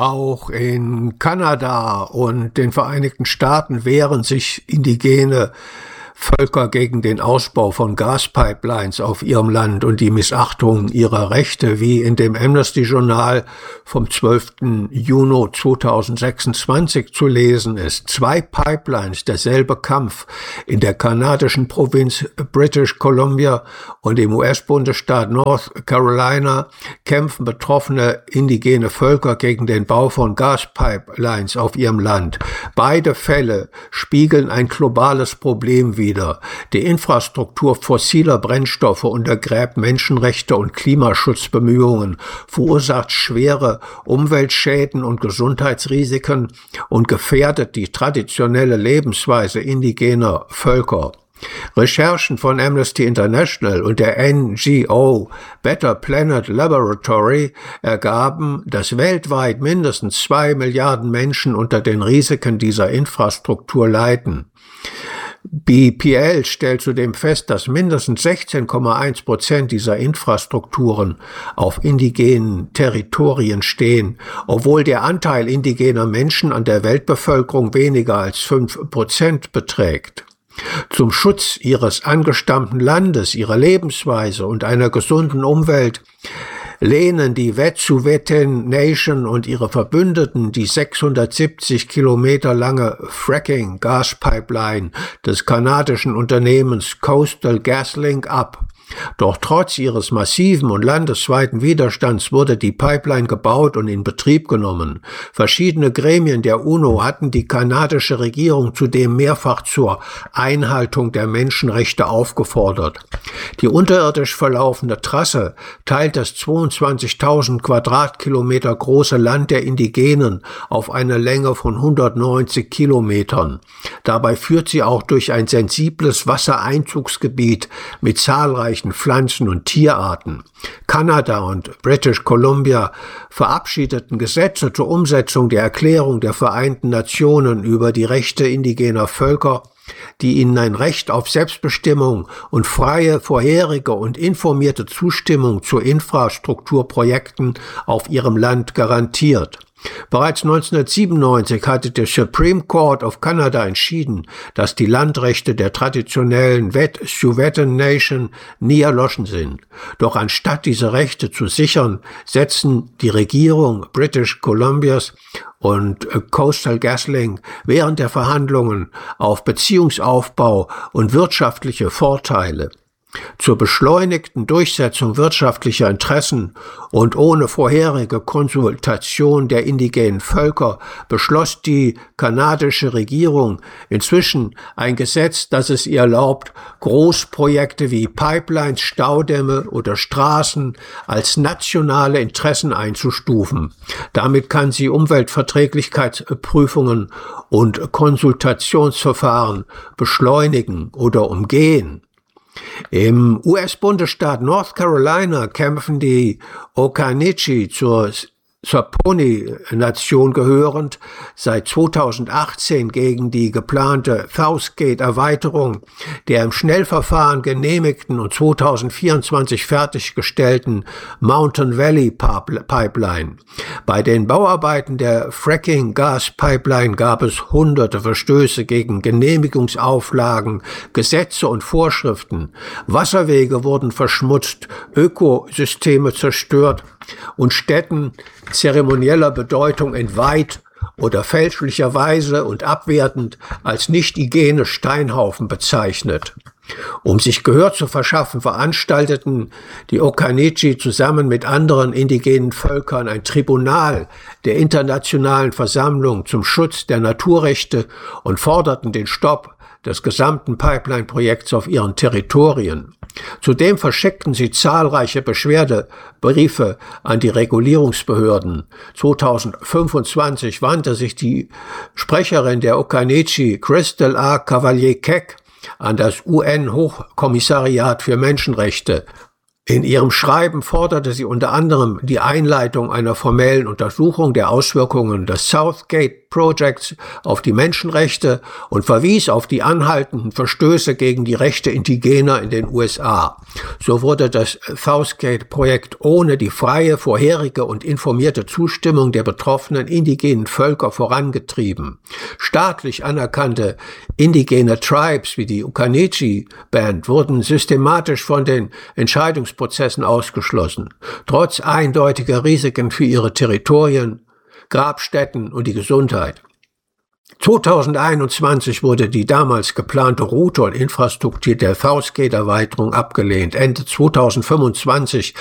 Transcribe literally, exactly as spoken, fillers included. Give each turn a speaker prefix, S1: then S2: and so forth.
S1: Auch in Kanada und den Vereinigten Staaten wehren sich indigene Völker gegen den Ausbau von Gaspipelines auf ihrem Land und die Missachtung ihrer Rechte, wie in dem Amnesty-Journal vom zwölften Juni zweitausendsechsundzwanzig zu lesen ist. Zwei Pipelines, derselbe Kampf. In der kanadischen Provinz British Columbia und im U S-Bundesstaat North Carolina kämpfen betroffene indigene Völker gegen den Bau von Gaspipelines auf ihrem Land. Beide Fälle spiegeln ein globales Problem wider. Die Infrastruktur fossiler Brennstoffe untergräbt Menschenrechte und Klimaschutzbemühungen, verursacht schwere Umweltschäden und Gesundheitsrisiken und gefährdet die traditionelle Lebensweise indigener Völker. Recherchen von Amnesty International und der N G O Better Planet Laboratory ergaben, dass weltweit mindestens zwei Milliarden Menschen unter den Risiken dieser Infrastruktur leiden. B P L stellt zudem fest, dass mindestens sechzehn Komma eins Prozent dieser Infrastrukturen auf indigenen Territorien stehen, obwohl der Anteil indigener Menschen an der Weltbevölkerung weniger als fünf Prozent beträgt. Zum Schutz ihres angestammten Landes, ihrer Lebensweise und einer gesunden Umwelt lehnen die Wet'suwet'en Nation und ihre Verbündeten die sechshundertsiebzig Kilometer lange Fracking-Gaspipeline des kanadischen Unternehmens Coastal GasLink ab. Doch trotz ihres massiven und landesweiten Widerstands wurde die Pipeline gebaut und in Betrieb genommen. Verschiedene Gremien der UNO hatten die kanadische Regierung zudem mehrfach zur Einhaltung der Menschenrechte aufgefordert. Die unterirdisch verlaufende Trasse teilt das zweiundzwanzigtausend Quadratkilometer große Land der Indigenen auf eine Länge von hundertneunzig Kilometern. Dabei führt sie auch durch ein sensibles Wassereinzugsgebiet mit zahlreichen Pflanzen- und Tierarten. Kanada und British Columbia verabschiedeten Gesetze zur Umsetzung der Erklärung der Vereinten Nationen über die Rechte indigener Völker, die ihnen ein Recht auf Selbstbestimmung und freie, vorherige und informierte Zustimmung zu Infrastrukturprojekten auf ihrem Land garantiert. Bereits neunzehnhundertsiebenundneunzig hatte der Supreme Court of Canada entschieden, dass die Landrechte der traditionellen Wet'suwet'en Nation nie erloschen sind. Doch anstatt diese Rechte zu sichern, setzen die Regierung British Columbias und Coastal GasLink während der Verhandlungen auf Beziehungsaufbau und wirtschaftliche Vorteile. Zur beschleunigten Durchsetzung wirtschaftlicher Interessen und ohne vorherige Konsultation der indigenen Völker beschloss die kanadische Regierung inzwischen ein Gesetz, das es ihr erlaubt, Großprojekte wie Pipelines, Staudämme oder Straßen als nationale Interessen einzustufen. Damit kann sie Umweltverträglichkeitsprüfungen und Konsultationsverfahren beschleunigen oder umgehen. Im U S-Bundesstaat North Carolina kämpfen die Occaneechi zur Saponi-Nation gehörend seit zweitausendachtzehn gegen die geplante Southgate-Erweiterung der im Schnellverfahren genehmigten und zweitausendvierundzwanzig fertiggestellten Mountain Valley Pipeline. Bei den Bauarbeiten der Fracking-Gas-Pipeline gab es hunderte Verstöße gegen Genehmigungsauflagen, Gesetze und Vorschriften. Wasserwege wurden verschmutzt, Ökosysteme zerstört und Städten zeremonieller Bedeutung entweiht oder fälschlicherweise und abwertend als nicht hygiene Steinhaufen bezeichnet. Um sich Gehör zu verschaffen, veranstalteten die Occaneechi zusammen mit anderen indigenen Völkern ein Tribunal der Internationalen Versammlung zum Schutz der Naturrechte und forderten den Stopp des gesamten Pipeline-Projekts auf ihren Territorien. Zudem verschickten sie zahlreiche Beschwerdebriefe an die Regulierungsbehörden. zweitausendfünfundzwanzig wandte sich die Sprecherin der Occaneechi, Crystal A. Cavalier-Keck, an das U N-Hochkommissariat für Menschenrechte. In ihrem Schreiben forderte sie unter anderem die Einleitung einer formellen Untersuchung der Auswirkungen des Southgate Projects auf die Menschenrechte und verwies auf die anhaltenden Verstöße gegen die Rechte Indigener in den U S A. So wurde das Southgate-Projekt ohne die freie, vorherige und informierte Zustimmung der betroffenen indigenen Völker vorangetrieben. Staatlich anerkannte indigene Tribes wie die Occaneechi Band wurden systematisch von den Entscheidungsprozessen ausgeschlossen, trotz eindeutiger Risiken für ihre Territorien, Grabstätten und die Gesundheit. zweitausendeinundzwanzig wurde die damals geplante Route und Infrastruktur der Southgate-Erweiterung abgelehnt. Ende zweitausendfünfundzwanzig